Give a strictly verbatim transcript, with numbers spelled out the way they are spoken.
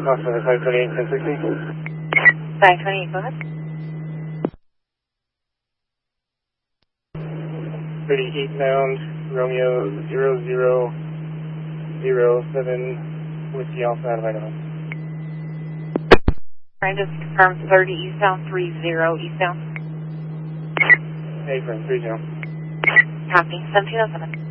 Crossing five twenty-eight, ten sixty. five twenty-eight, go ahead. thirty-eight bound, Romeo zero zero zero seven, Whiskey Alpha out of Idaho. Trying to confirm thirty eastbound, three zero eastbound. Hey, friend, three zero. Copy, seventeen oh seven.